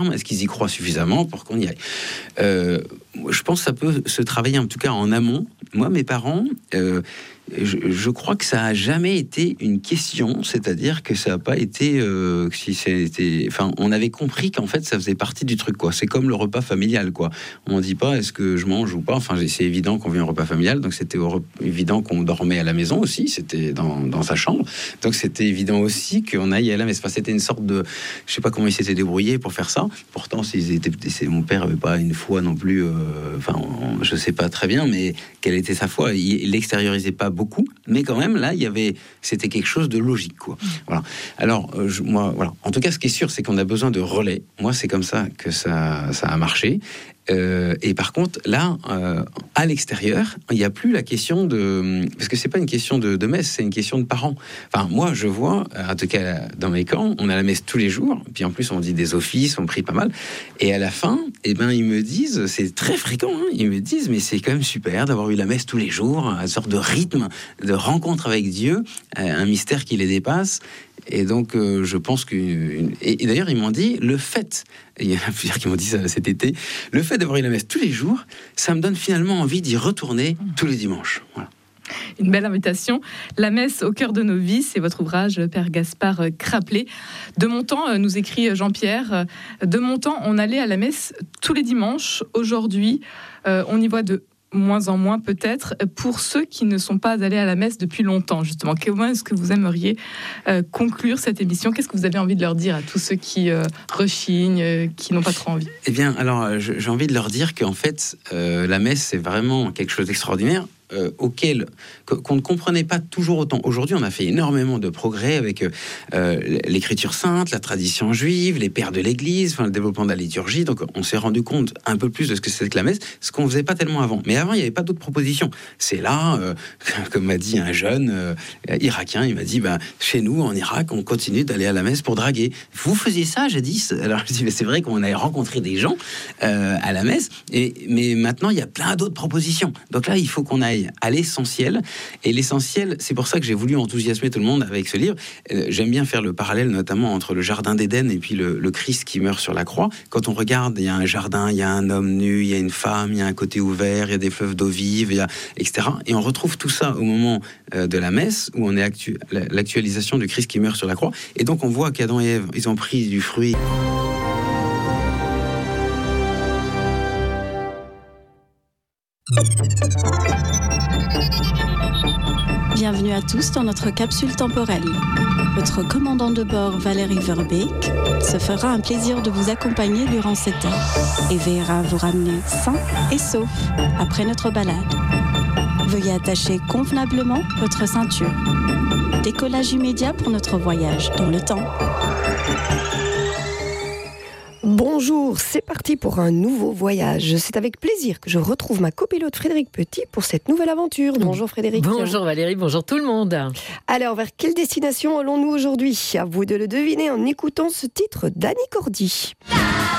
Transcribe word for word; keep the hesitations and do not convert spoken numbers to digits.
Est-ce qu'ils y croient suffisamment pour qu'on y aille? euh, Je pense que ça peut se travailler, en tout cas en amont. Moi, mes parents, euh, je, je crois que ça n'a jamais été une question, c'est-à-dire que ça n'a pas été... Euh, si c'était, enfin, on avait compris qu'en fait, ça faisait partie du truc, quoi. C'est comme le repas familial, quoi. On ne dit pas est-ce que je mange ou pas. Enfin, c'est évident qu'on vit un repas familial, donc c'était évident qu'on dormait à la maison aussi, c'était dans, dans sa chambre. Donc c'était évident aussi qu'on aille à la messe. Enfin, c'était une sorte de... Je ne sais pas comment ils s'étaient débrouillés pour faire ça. Pourtant, s'ils étaient, c'est, mon père n'avait pas une foi non plus... Euh, enfin, je ne sais pas très bien, mais quelle était sa foi. Il ne l'extériorisait pas beaucoup, mais quand même, là, il y avait... C'était quelque chose de logique, quoi. Voilà. Alors, euh, je, moi, voilà. En tout cas, ce qui est sûr, c'est qu'on a besoin de relais. Moi, c'est comme ça que ça, ça a marché. Euh, et par contre, là, euh, à l'extérieur, il n'y a plus la question de... Parce que c'est pas une question de, de messe, c'est une question de parents. Enfin, moi, je vois, en tout cas, dans mes camps, on a la messe tous les jours. Puis en plus, on dit des offices, on prie pas mal. Et à la fin, eh ben, ils me disent, c'est très fréquent, hein, ils me disent, mais c'est quand même super d'avoir eu la messe tous les jours, une sorte de rythme, de rencontre avec Dieu, un mystère qui les dépasse. Et donc, euh, je pense que... Une... Et, et d'ailleurs, ils m'ont dit, le fait... Il y en a plusieurs qui m'ont dit ça cet été. Le fait d'avoir eu la messe tous les jours, ça me donne finalement envie d'y retourner tous les dimanches. Voilà. Une belle invitation. La messe au cœur de nos vies, c'est votre ouvrage, Père Gaspard Craplet. De mon temps, nous écrit Jean-Pierre, de mon temps, on allait à la messe tous les dimanches. Aujourd'hui, euh, on y voit de moins en moins peut-être, pour ceux qui ne sont pas allés à la messe depuis longtemps, justement. Comment est-ce que vous aimeriez euh, conclure cette émission? Qu'est-ce que vous avez envie de leur dire à tous ceux qui euh, rechignent, euh, qui n'ont pas trop envie? Eh bien, alors, j'ai envie de leur dire qu'en fait, euh, la messe, c'est vraiment quelque chose d'extraordinaire. Euh, auquel qu'on ne comprenait pas toujours autant. Aujourd'hui, on a fait énormément de progrès avec euh, l'écriture sainte, la tradition juive, les pères de l'Église, enfin, le développement de la liturgie. Donc, on s'est rendu compte un peu plus de ce que c'est que la messe, ce qu'on faisait pas tellement avant. Mais avant, il n'y avait pas d'autres propositions. C'est là, euh, comme m'a dit un jeune euh, irakien, il m'a dit, ben, chez nous, en Irak, on continue d'aller à la messe pour draguer. Vous faisiez ça, j'ai dit. Alors, je dis, mais c'est vrai qu'on a rencontré des gens euh, à la messe, et, mais maintenant, il y a plein d'autres propositions. Donc là, il faut qu'on aille à l'essentiel. Et l'essentiel, c'est pour ça que j'ai voulu enthousiasmer tout le monde avec ce livre. Euh, j'aime bien faire le parallèle, notamment entre le jardin d'Éden et puis le, le Christ qui meurt sur la croix. Quand on regarde, il y a un jardin, il y a un homme nu, il y a une femme, il y a un côté ouvert, il y a des fleuves d'eau vive, il y a, et cetera. Et on retrouve tout ça au moment euh, de la messe, où on est actu- l'actualisation du Christ qui meurt sur la croix. Et donc on voit qu'Adam et Ève, ils ont pris du fruit. Bienvenue à tous dans notre capsule temporelle. Votre commandant de bord, Valérie Verbeek, se fera un plaisir de vous accompagner durant cette heure et veillera à vous ramener sain et sauf après notre balade. Veuillez attacher convenablement votre ceinture. Décollage immédiat pour notre voyage dans le temps. Bonjour, c'est parti pour un nouveau voyage. C'est avec plaisir que je retrouve ma copilote Frédéric Petit pour cette nouvelle aventure. Bonjour Frédéric. Bonjour Valérie, bonjour tout le monde. Alors, vers quelle destination allons-nous aujourd'hui? À vous de le deviner en écoutant ce titre d'Annie Cordy.